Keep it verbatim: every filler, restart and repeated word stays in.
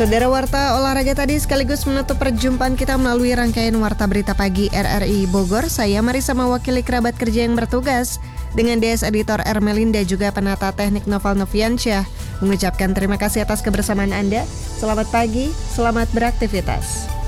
Saudara, warta olahraga tadi sekaligus menutup perjumpaan kita melalui rangkaian Warta Berita Pagi R R I Bogor. Saya Marisa mewakili kerabat kerja yang bertugas dengan D S Editor Ermelinda juga penata teknik Noval Noviansyah mengucapkan terima kasih atas kebersamaan Anda. Selamat pagi, selamat beraktivitas.